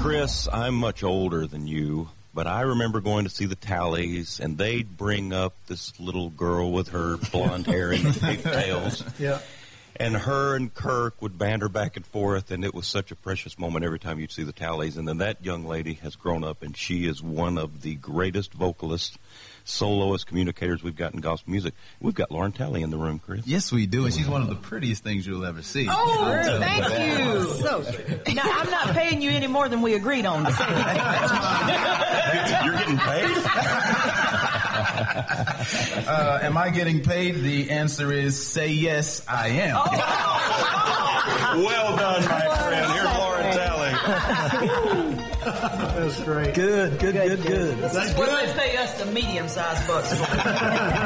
Chris, I'm much older than you, but I remember going to see the Tallies, and they'd bring up this little girl with her blonde hair and pigtails. Yeah. And her and Kirk would banter back and forth, and it was such a precious moment every time you'd see the Tallies. And then that young lady has grown up, and she is one of the greatest vocalists, soloist, communicators we've got in gospel music. We've got Lauren Talley in the room, Chris. Yes, we do, and she's one of the prettiest things you'll ever see. Oh, thank you. So, now, I'm not paying you any more than we agreed on to say. You're getting paid? Am I getting paid? The answer is say yes, I am. Well done, my friend. Here's Lauren Talley. That's great. Good. This is what they pay us the medium-sized bucks for.